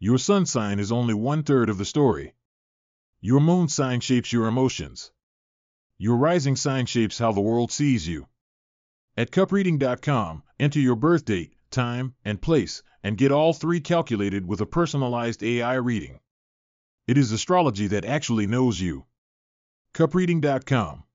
Your sun sign is only 1/3 of the story. Your moon sign shapes your emotions. Your rising sign shapes how the world sees you. At cupreading.com, enter your birth date, time, and place, and get all three calculated with a personalized AI reading. It is astrology that actually knows you. cupreading.com